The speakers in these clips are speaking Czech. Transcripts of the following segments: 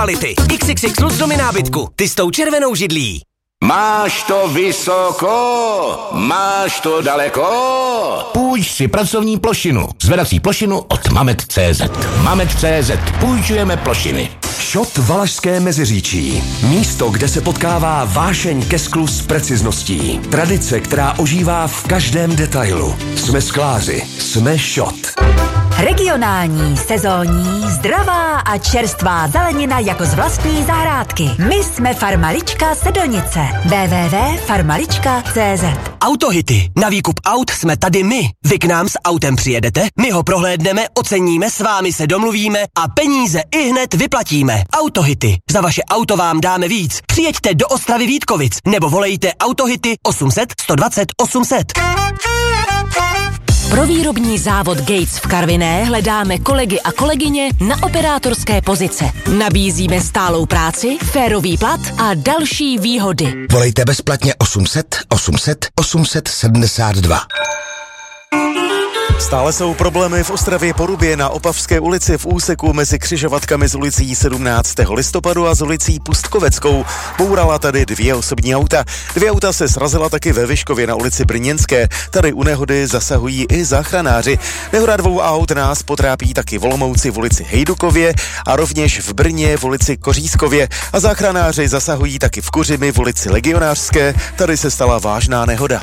Kvality. XXX domy nábytku. Ty s tou červenou židlí. Máš to vysoko, máš to daleko. Půjč si pracovní plošinu, zvedací plošinu od Mamet.cz. Mamet.cz. Půjčujeme plošiny. Šot Valašské Meziříčí. Místo, kde se potkává vášeň ke sklu s precizností. Tradice, která ožívá v každém detailu. Jsme skláři, jsme Šot. Regionální, sezónní, zdravá a čerstvá zelenina jako z vlastní zahrádky. My jsme Farmalička Sedonice. www.farmalička.cz. Autohity. Na výkup aut jsme tady my. Vy k nám s autem přijedete, my ho prohlédneme, oceníme, s vámi se domluvíme a peníze ihned vyplatíme. Autohity. Za vaše auto vám dáme víc. Přijeďte do Ostravy Vítkovic nebo volejte Autohity 800 120 800. Pro výrobní závod Gates v Karviné hledáme kolegy a kolegyně na operátorské pozice. Nabízíme stálou práci, férový plat a další výhody. Volejte bezplatně 800 800 872. Stále jsou problémy v Ostravě Porubě na Opavské ulici v úseku mezi křižovatkami s ulicí 17. listopadu a s ulicí Pustkoveckou. Bourala tady 2 osobní auta. 2 auta se srazila taky ve Vyškově na ulici Brněnské. Tady u nehody zasahují i záchranáři. Nehoda 2 aut nás potrápí taky v Olomouci v ulici Hejdukově a rovněž v Brně v ulici Kořískově. A záchranáři zasahují taky v Kuřimi v ulici Legionářské. Tady se stala vážná nehoda.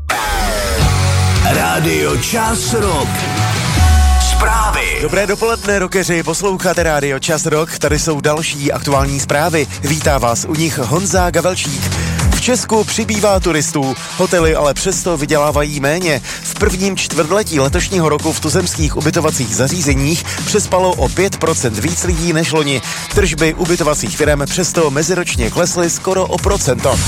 Rádio Čas Rock. Zprávy. Dobré dopoledne, rockeři, posloucháte Rádio Čas Rock, tady jsou další aktuální zprávy. Vítá vás u nich Honza Gavelčík. V Česku přibývá turistů, hotely ale přesto vydělávají méně. V prvním čtvrtletí letošního roku v tuzemských ubytovacích zařízeních přespalo o 5% víc lidí než loni. Tržby ubytovacích firem přesto meziročně klesly skoro o procento.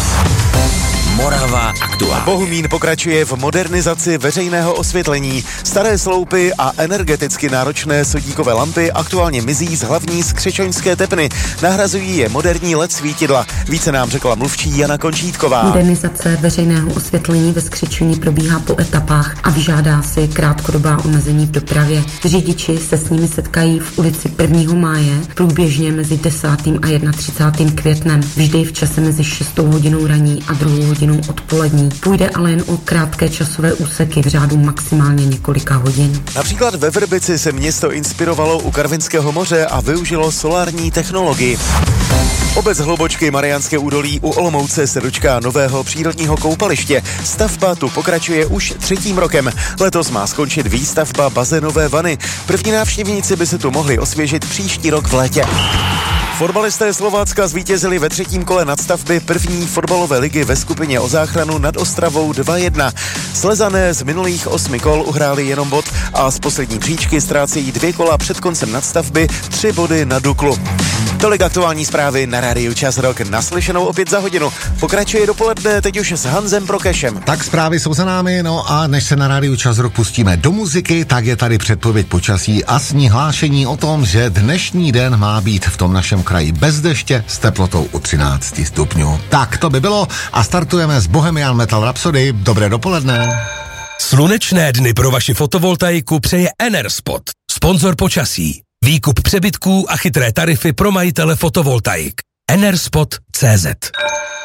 Morava aktuálně. Bohumín pokračuje v modernizaci veřejného osvětlení. Staré sloupy a energeticky náročné sodíkové lampy aktuálně mizí z hlavní skřečoňské tepny. Nahrazují je moderní LED svítidla. Více nám řekla mluvčí Jana Končítková. Modernizace veřejného osvětlení ve Skřečuni probíhá po etapách a vyžádá si krátkodobá omezení v dopravě. Řidiči se s nimi setkají v ulici 1. máje průběžně mezi 10. a 31. květnem. Vždy v čase mezi 6 hodinou raní a 2 hodinou odpolední. Půjde ale jen o krátké časové úseky v řádu maximálně několika hodin. Například ve Vrbici se město inspirovalo u Karvinského moře a využilo solární technologii. Obec Hlobočky Mariánské údolí u Olomouce se dočká nového přírodního koupaliště. Stavba tu pokračuje už 3. rokem. Letos má skončit výstavba bazénové vany. První návštěvníci by se tu mohli osvěžit příští rok v létě. Fotbalisté Slovácka zvítězili ve 3. kole nadstavby první fotbalové ligy ve skupině o záchranu nad Ostravou 2-1. Slezané z minulých 8 kol uhráli jenom bod a z poslední příčky ztrácejí 2 kola před koncem nadstavby 3 body na Duklu. Tolik aktuální zprávy na Rádiu Čas Rock. Naslyšenou opět za hodinu. Pokračuje dopoledne teď už s Hanzem Prokešem. Tak zprávy jsou za námi, no a než se na Rádiu Čas Rock pustíme do muziky, tak je tady předpověď počasí a sní hlášení o tom, že dnešní den má být v tom našem kraji bez deště s teplotou u 13 stupňů. Tak to by bylo a startujeme s Bohemian Metal Rhapsody. Dobré dopoledne. Slunečné dny pro vaši fotovoltaiku přeje Enerspot, sponzor počasí. Výkup přebytků a chytré tarify pro majitele fotovoltaik. Enerspot.cz